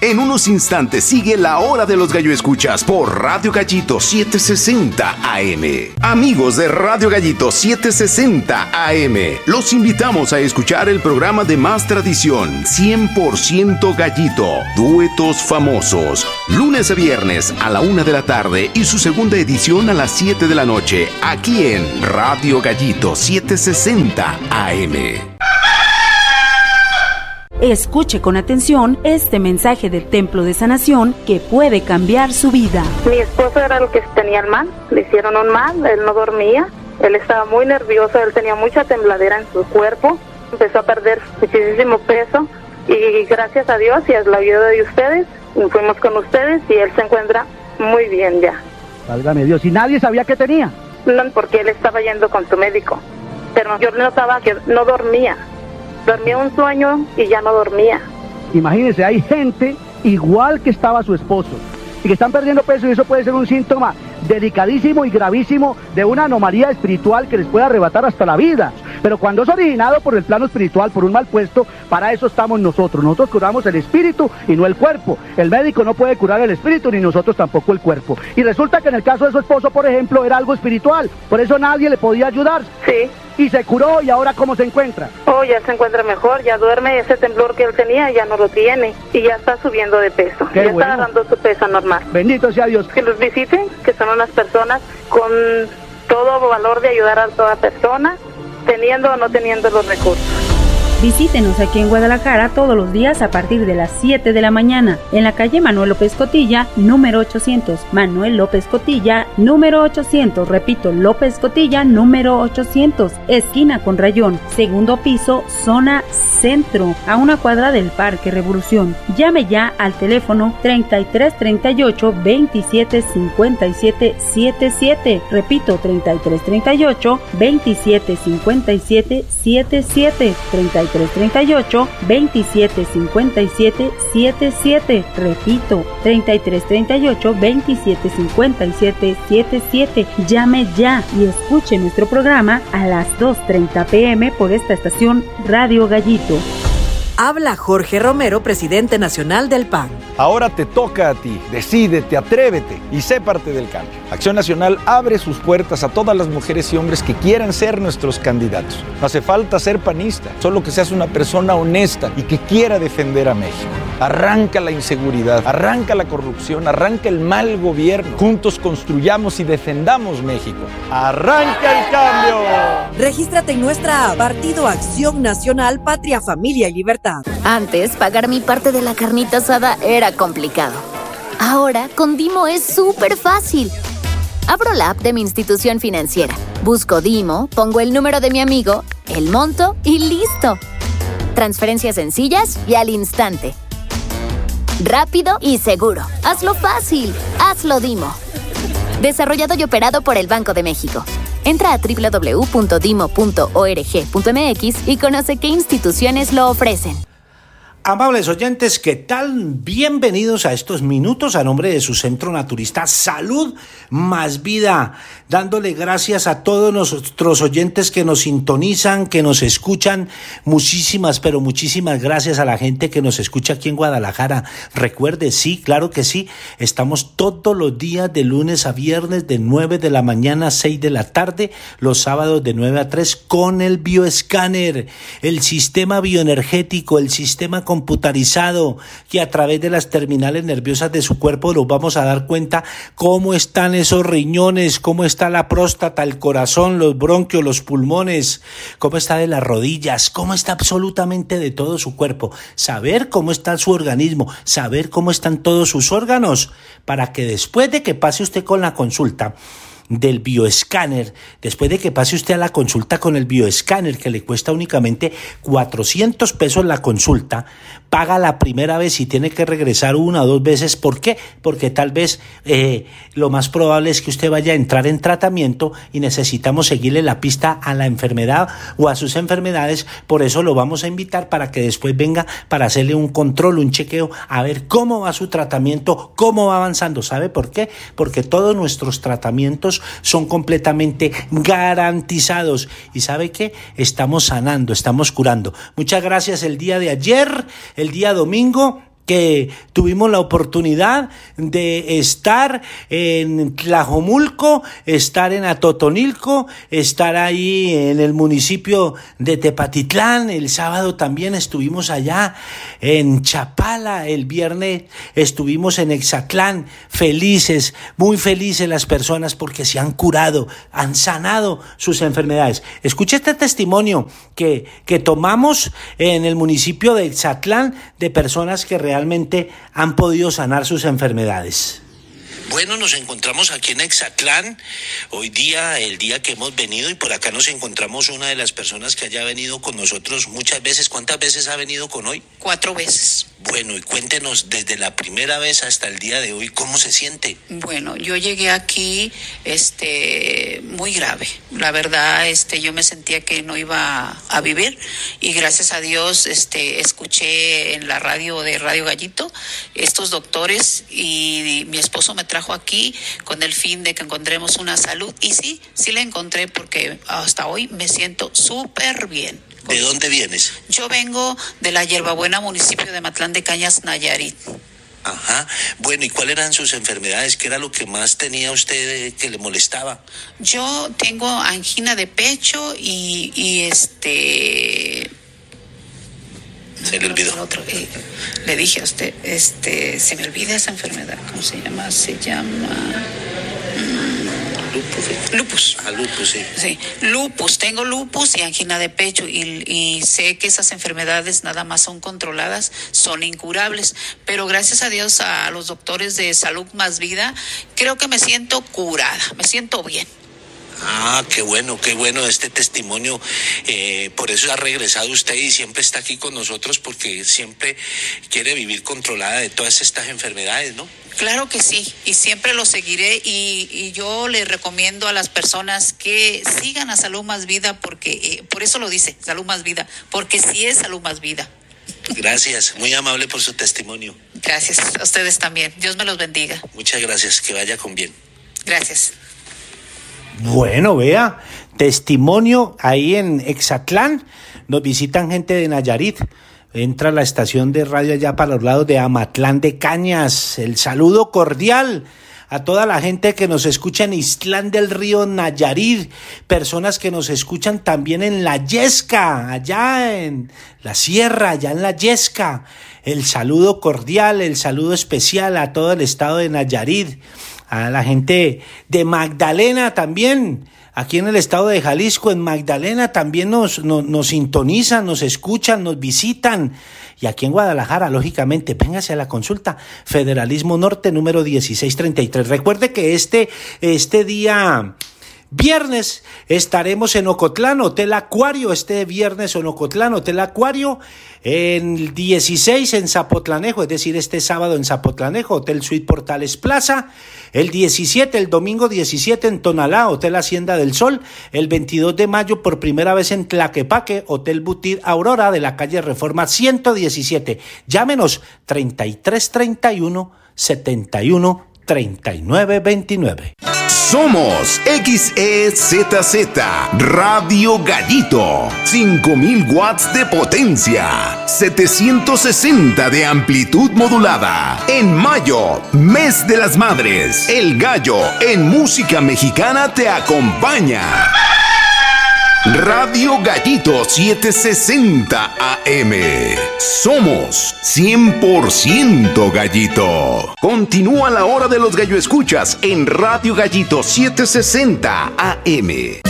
En unos instantes sigue la hora de los gallo escuchas por Radio Gallito 760 AM. Amigos de Radio Gallito 760 AM, los invitamos a escuchar el programa de más tradición, 100% Gallito, duetos famosos, lunes a viernes a la 1 de la tarde y su segunda edición a las 7 de la noche, aquí en Radio Gallito 760 AM. Escuche con atención este mensaje del Templo de Sanación que puede cambiar su vida. Mi esposo era el que tenía el mal, le hicieron un mal, él no dormía, él estaba muy nervioso, él tenía mucha tembladera en su cuerpo, empezó a perder muchísimo peso y gracias a Dios y a la ayuda de ustedes, fuimos con ustedes y él se encuentra muy bien ya. Válgame Dios, ¿y nadie sabía qué tenía? No, porque él estaba yendo con su médico, pero yo notaba que no dormía. Dormía un sueño y ya no dormía. Imagínese, hay gente igual que estaba su esposo y que están perdiendo peso y eso puede ser un síntoma delicadísimo y gravísimo de una anomalía espiritual que les puede arrebatar hasta la vida. Pero cuando es originado por el plano espiritual, por un mal puesto, para eso estamos nosotros. Nosotros curamos el espíritu y no el cuerpo. El médico no puede curar el espíritu ni nosotros tampoco el cuerpo. Y resulta que en el caso de su esposo, por ejemplo, era algo espiritual. Por eso nadie le podía ayudar. Sí. Y se curó y ahora ¿cómo se encuentra? Oh, ya se encuentra mejor, ya duerme, ese temblor que él tenía ya no lo tiene y ya está subiendo de peso. Qué ya bueno. Está agarrando su peso normal. Bendito sea Dios. Que los visiten, que son unas personas con todo valor de ayudar a toda persona, teniendo o no teniendo los recursos. Visítenos aquí en Guadalajara todos los días a partir de las 7 de la mañana en la calle Manuel López Cotilla, número 800. Manuel López Cotilla, número 800. Repito, López Cotilla, número 800. Esquina con Rayón, segundo piso, zona centro, a una cuadra del Parque Revolución. Llame ya al teléfono 3338 27 57 77. Repito, 3338 27 57 77. 3338 27 57 77. Repito, 3338 27 57 77. Llame ya y escuche nuestro programa a las 2:30 p.m. por esta estación Radio Gallito. Habla Jorge Romero, presidente nacional del PAN. Ahora te toca a ti. Decídete, atrévete y sé parte del cambio. Acción Nacional abre sus puertas a todas las mujeres y hombres que quieran ser nuestros candidatos. No hace falta ser panista, solo que seas una persona honesta y que quiera defender a México. Arranca la inseguridad, arranca la corrupción, arranca el mal gobierno. Juntos construyamos y defendamos México. ¡Arranca el cambio! Regístrate en nuestra app Partido Acción Nacional, Patria, Familia y Libertad. Antes, pagar mi parte de la carnita asada era complicado. Ahora, con Dimo es súper fácil. Abro la app de mi institución financiera, busco Dimo, pongo el número de mi amigo, el monto y listo. Transferencias sencillas y al instante. Rápido y seguro. Hazlo fácil. Hazlo Dimo. Desarrollado y operado por el Banco de México. Entra a www.dimo.org.mx y conoce qué instituciones lo ofrecen. Amables oyentes, ¿qué tal? Bienvenidos a estos minutos a nombre de su centro naturista Salud Más Vida, dándole gracias a todos nuestros oyentes que nos sintonizan, que nos escuchan. Muchísimas, pero muchísimas gracias a la gente que nos escucha aquí en Guadalajara. Recuerde, sí, claro que sí, estamos todos los días de lunes a viernes de 9 de la mañana a 6 de la tarde, los sábados de 9 a 3 con el bioescáner, el sistema bioenergético, el sistema computarizado, que a través de las terminales nerviosas de su cuerpo nos vamos a dar cuenta cómo están esos riñones, cómo está la próstata, el corazón, los bronquios, los pulmones, cómo está de las rodillas, cómo está absolutamente de todo su cuerpo, saber cómo está su organismo, saber cómo están todos sus órganos, para que después de que pase usted con la consulta del bioescáner, después de que pase usted a la consulta con el bioescáner, que le cuesta únicamente 400 pesos la consulta, paga la primera vez y tiene que regresar una o dos veces. ¿Por qué? Porque tal vez lo más probable es que usted vaya a entrar en tratamiento y necesitamos seguirle la pista a la enfermedad o a sus enfermedades. Por eso lo vamos a invitar para que después venga para hacerle un control, un chequeo, a ver cómo va su tratamiento, cómo va avanzando. ¿Sabe por qué? Porque todos nuestros tratamientos son completamente garantizados. ¿Y sabe qué? Estamos sanando, estamos curando. Muchas gracias. El día de ayer, el día domingo, que tuvimos la oportunidad de estar en Tlajomulco, estar en Atotonilco, estar ahí en el municipio de Tepatitlán. El sábado también estuvimos allá en Chapala, el viernes estuvimos en Exatlán. Felices, muy felices las personas porque se han curado, han sanado sus enfermedades. Escuche este testimonio que tomamos en el municipio de Exatlán de personas que realmente han podido sanar sus enfermedades. Bueno, nos encontramos aquí en Exatlán, hoy día, el día que hemos venido, y por acá nos encontramos una de las personas que haya venido con nosotros muchas veces. ¿Cuántas veces ha venido con hoy? 4 veces. Bueno, y cuéntenos desde la primera vez hasta el día de hoy, ¿cómo se siente? Bueno, yo llegué aquí, muy grave. La verdad, yo me sentía que no iba a vivir, y gracias a Dios, escuché en la radio de Radio Gallito estos doctores, y mi esposo me trajo aquí con el fin de que encontremos una salud, y sí la encontré, porque hasta hoy me siento súper bien. ¿De dónde vienes? Yo vengo de la Hierbabuena, municipio de Matlán de Cañas, Nayarit. Ajá. Bueno, ¿y cuáles eran sus enfermedades? ¿Qué era lo que más tenía usted que le molestaba? Yo tengo angina de pecho y Se le olvidó. Le dije a usted, se me olvida esa enfermedad. ¿Cómo se llama? Se llama lupus. Lupus, sí. Sí, lupus. Tengo lupus y angina de pecho, y sé que esas enfermedades nada más son controladas, son incurables. Pero gracias a Dios, a los doctores de Salud Más Vida, creo que me siento curada, me siento bien. Ah, qué bueno este testimonio. Por eso ha regresado usted y siempre está aquí con nosotros, porque siempre quiere vivir controlada de todas estas enfermedades, ¿no? Claro que sí, y siempre lo seguiré, y yo le recomiendo a las personas que sigan a Salud Más Vida, porque por eso lo dice, Salud Más Vida, porque sí es Salud Más Vida. Gracias, muy amable por su testimonio. Gracias, a ustedes también. Dios me los bendiga. Muchas gracias, que vaya con bien. Gracias. Bueno, vea, testimonio ahí en Exatlán. Nos visitan gente de Nayarit. Entra la estación de radio allá para los lados de Amatlán de Cañas. El saludo cordial a toda la gente que nos escucha en Islán del Río, Nayarit. Personas que nos escuchan también en La Yesca, allá en la sierra, allá en La Yesca. El saludo cordial, el saludo especial a todo el estado de Nayarit. A la gente de Magdalena también, aquí en el estado de Jalisco, en Magdalena también nos sintonizan, nos escuchan, nos visitan. Y aquí en Guadalajara, lógicamente, véngase a la consulta, Federalismo Norte, número 1633. Recuerde que este día viernes estaremos en Ocotlán, Hotel Acuario, este viernes en Ocotlán, Hotel Acuario, el 16 en Zapotlanejo, es decir, este sábado en Zapotlanejo, Hotel Suite Portales Plaza, el 17, el domingo 17 en Tonalá, Hotel Hacienda del Sol, el 22 de mayo por primera vez en Tlaquepaque, Hotel Butit Aurora de la calle Reforma 117. Llámenos 3331 71 3929. Somos XEZZ Radio Gallito, 5000 watts de potencia, 760 de amplitud modulada. En mayo, mes de las madres, El Gallo en música mexicana te acompaña. Radio Gallito 760 AM. Somos 100% Gallito. Continúa la hora de los gallo escuchas en Radio Gallito 760 AM.